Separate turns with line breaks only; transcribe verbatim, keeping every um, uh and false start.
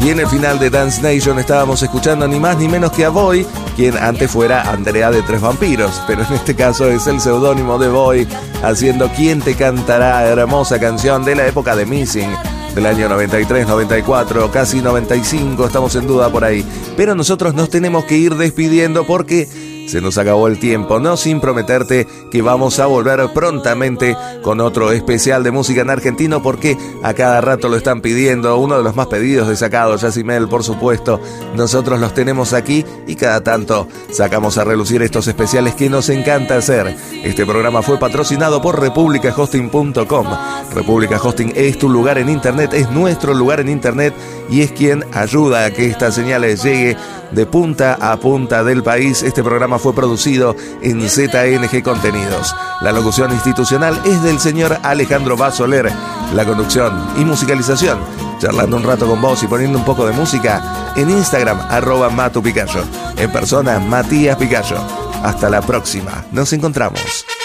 Y en el final de Dance Nation estábamos escuchando ni más ni menos que a Boy, quien antes fuera Andrea de Tres Vampiros, pero en este caso es el seudónimo de Boy, haciendo ¿Quién te cantará?, hermosa canción de la época de Missing, del año noventa y tres, noventa y cuatro, casi noventa y cinco, estamos en duda por ahí. Pero nosotros nos tenemos que ir despidiendo porque se nos acabó el tiempo, no sin prometerte que vamos a volver prontamente con otro especial de música en argentino, porque a cada rato lo están pidiendo, uno de los más pedidos de Sacado, Yacimel, por supuesto. Nosotros los tenemos aquí y cada tanto sacamos a relucir estos especiales que nos encanta hacer. Este programa fue patrocinado por República Hosting punto com. República Hosting es tu lugar en internet, es nuestro lugar en internet y es quien ayuda a que esta señal llegue de punta a punta del país. Este programa fue producido en Z N G Contenidos. La locución institucional es del señor Alejandro Basoler. La conducción y musicalización, charlando un rato con vos y poniendo un poco de música, en Instagram, arroba Matu Picayo. En persona, Matías Picayo. Hasta la próxima. Nos encontramos.